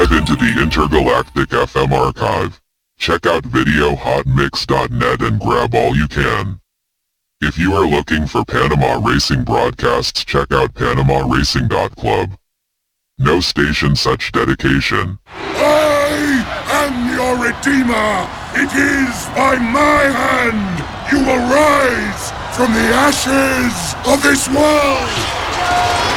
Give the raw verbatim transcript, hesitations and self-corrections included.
Dive into the intergalactic F M archive. Check out video hot mix dot net and grab all you can. If you are looking for Panama racing broadcasts, check out panama racing dot club. No station such dedication. I am your Redeemer! It is by my hand you will rise from the ashes of this world!